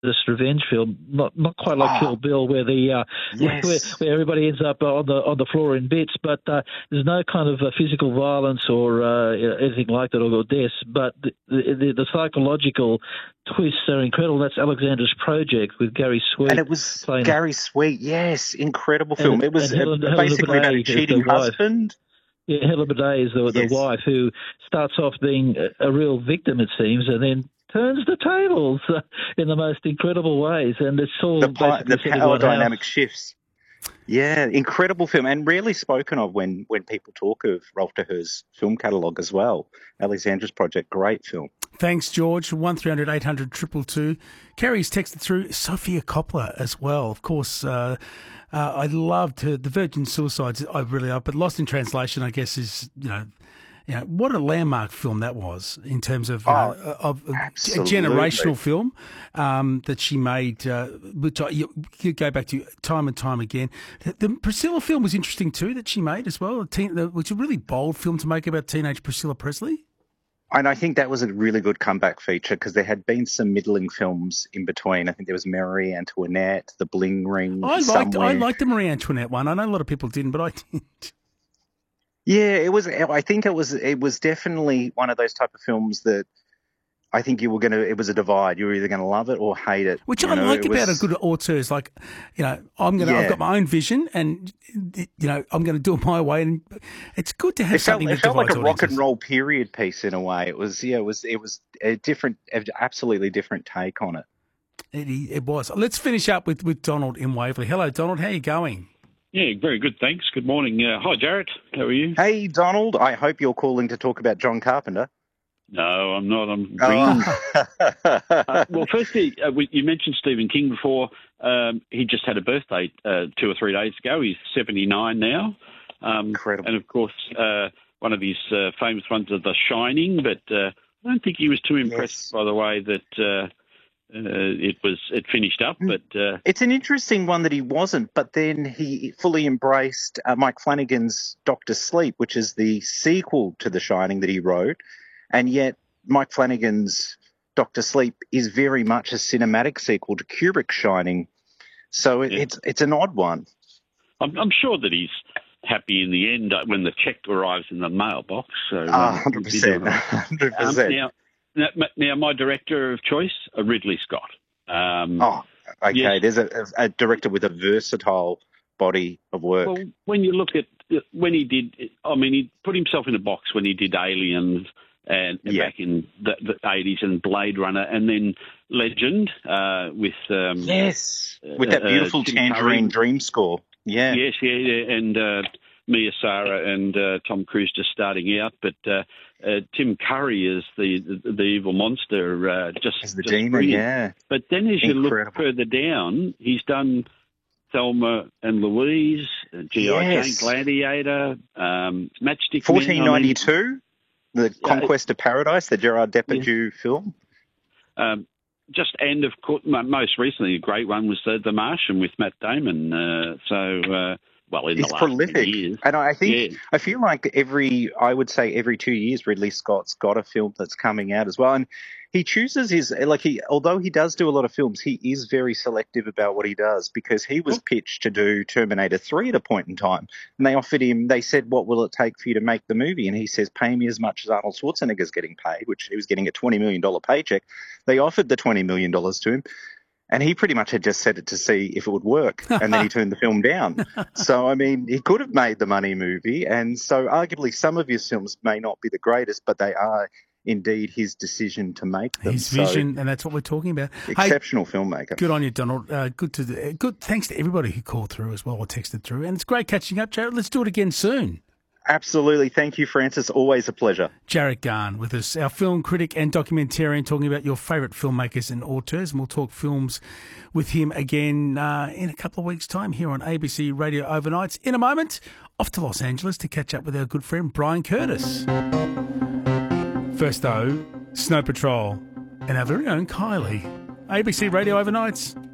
revenge film, not quite like Kill Bill, where the yes. where everybody ends up on the floor in bits, but there's no kind of physical violence or anything like that, or deaths. But the psychological twists are incredible. That's Alexander's Project with Gary Sweet, and it was Gary Sweet. Yes, incredible film. It was Helena basically about a Bidet cheating husband. Yeah, Helena Bidet is the wife who starts off being a real victim, it seems, and then turns the tables in the most incredible ways, and it's all the power dynamic shifts. Yeah, incredible film, and rarely spoken of when people talk of Rolf de Heer's film catalogue as well. Alexander's Project, great film. Thanks, George. 1300 800 222. Carrie's texted through Sofia Coppola as well. Of course, I loved her, The Virgin Suicides. I really love, but Lost in Translation, I guess, is what a landmark film that was in terms of a generational film that she made, which you go back to time and time again. The Priscilla film was interesting too that she made as well, which was a really bold film to make about teenage Priscilla Presley. And I think that was a really good comeback feature because there had been some middling films in between. I think there was Marie Antoinette, The Bling Ring. I liked the Marie Antoinette one. I know a lot of people didn't, but I did. Yeah, it was. I think it was definitely one of those type of films that I think it was a divide. You were either going to love it or hate it. Which I like about a good auteur is like, I've got my own vision and, I'm going to do it my way. And it's good to have something that divides like a audiences. rock and roll period piece in a way. It was a different, absolutely different take on it. It was. Let's finish up with Donald in Waverley. Hello, Donald. How are you going? Yeah, very good, thanks. Good morning. Hi, Jarrett. How are you? Hey, Donald. I hope you're calling to talk about John Carpenter. No, I'm not. I'm ringing. Well, firstly, you mentioned Stephen King before. He just had a birthday 2 or 3 days ago. He's 79 now. Incredible. And, of course, one of his famous ones is The Shining, but I don't think he was too impressed by the way that it finished up. But it's an interesting one that he wasn't, but then he fully embraced Mike Flanagan's Dr. Sleep, which is the sequel to The Shining that he wrote. And yet Mike Flanagan's Dr. Sleep is very much a cinematic sequel to Kubrick's Shining. So it's an odd one. I'm sure that he's happy in the end when the check arrives in the mailbox. So, 100%. 100%. Now, my director of choice, Ridley Scott. Okay. Yes. There's a director with a versatile body of work. Well, when you look at when he did, he put himself in a box when he did Aliens and back in the 80s and Blade Runner, and then Legend with that beautiful Tangerine Dream score. Yeah. Yes, and Mia Sara and Tom Cruise just starting out, but Tim Curry is the evil monster, as the demon, brilliant. But then as you look further down, he's done Thelma and Louise, G.I. Jane, Gladiator, Matchstick 1492, The Conquest of Paradise, the Gerard Depardieu film. And of course, most recently, a great one was The Martian with Matt Damon. It's prolific. Years. And I think I feel like every 2 years Ridley Scott's got a film that's coming out as well. And he chooses although he does do a lot of films, he is very selective about what he does, because he was pitched to do Terminator 3 at a point in time. And they said, what will it take for you to make the movie? And he says, pay me as much as Arnold Schwarzenegger's getting paid, which he was getting a $20 million paycheck. They offered the $20 million to him. And he pretty much had just said it to see if it would work, and then he turned the film down. So, he could have made the money movie, and so arguably some of his films may not be the greatest, but they are indeed his decision to make them. His vision, and that's what we're talking about. Exceptional filmmaker. Good on you, Donald. Good. Thanks to everybody who called through as well or texted through, and it's great catching up, Jared. Let's do it again soon. Absolutely. Thank you, Francis. Always a pleasure. Jarrett Garn with us, our film critic and documentarian, talking about your favourite filmmakers and auteurs. And we'll talk films with him again in a couple of weeks' time here on ABC Radio Overnights. In a moment, off to Los Angeles to catch up with our good friend Brian Curtis. First, though, Snow Patrol and our very own Kylie. ABC Radio Overnights.